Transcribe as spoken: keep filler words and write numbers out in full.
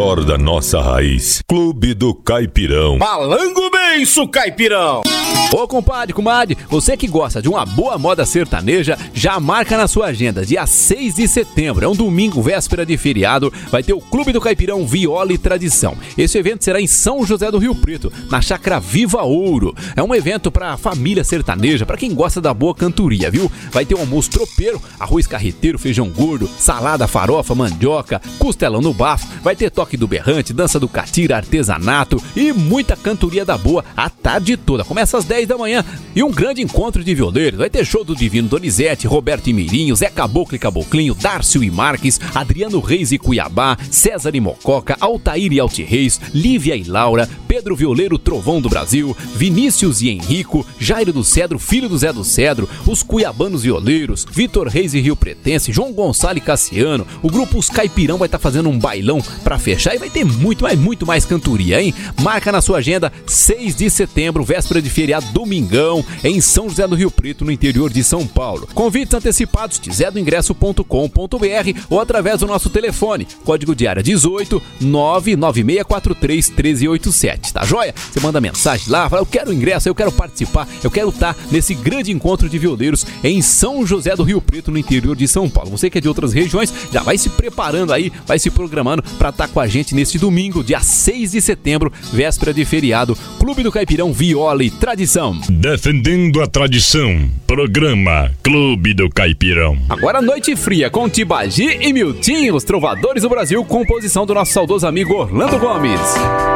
melhor da nossa raiz. Clube do Caipirão. Malango Benço, Caipirão. Ô compadre, comadre, você que gosta de uma boa moda sertaneja, já marca na sua agenda, dia seis de setembro, é um domingo, véspera de feriado, vai ter o Clube do Caipirão Viola e Tradição. Esse evento será em São José do Rio Preto, na Chácara Viva Ouro. É um evento pra família sertaneja, pra quem gosta da boa cantoria, viu? Vai ter um almoço tropeiro, arroz carreteiro, feijão gordo, salada, farofa, mandioca, costelão no bafo, vai ter toque do berrante, dança do catira, artesanato e muita cantoria da boa a tarde toda. Começa às dez da manhã e um grande encontro de violeiros. Vai ter show do Divino Donizete, Roberto e Mirinho, Zé Caboclo e Caboclinho, Dárcio e Marques, Adriano Reis e Cuiabá, César e Mococa, Altair e Alti Reis, Lívia e Laura, Pedro Violeiro Trovão do Brasil, Vinícius e Henrico, Jairo do Cedro, filho do Zé do Cedro, os Cuiabanos Violeiros, Vitor Reis e Rio Pretense, João Gonçalo e Cassiano, o grupo Os Caipirão vai estar tá fazendo um bailão pra fechar e vai ter muito, mas muito mais cantoria, hein? Marca na sua agenda, seis de setembro, véspera de feriado, domingão, em São José do Rio Preto, no interior de São Paulo. Convites antecipados, tizé do ingresso ponto com ponto br ou através do nosso telefone, código de área dezoito, nove nove seis quatro três, um três oito sete, tá joia? Você manda mensagem lá, fala, eu quero ingresso, eu quero participar, eu quero estar nesse grande encontro de violeiros em São José do Rio Preto, no interior de São Paulo. Você que é de outras regiões, já vai se preparando aí, vai se programando para estar com a gente neste domingo, dia seis de setembro, véspera de feriado, Clube do Caipirão Viola e Tradição. Defendendo a tradição, programa Clube do Caipirão. Agora Noite Fria com Tibagi e Miltinho, os trovadores do Brasil, composição do nosso saudoso amigo Orlando Gomes.